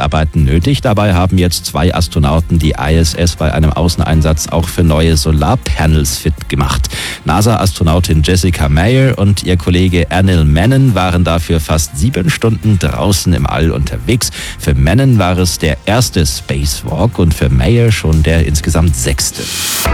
Wartungsarbeiten nötig. Dabei haben jetzt 2 Astronauten die ISS bei einem Außeneinsatz auch für neue Solarpanels fit gemacht. NASA-Astronautin Jessica Meir und ihr Kollege Anil Menon waren dafür fast 7 Stunden draußen im All unterwegs. Für Menon war es der erste Spacewalk und für Meir schon der insgesamt 6.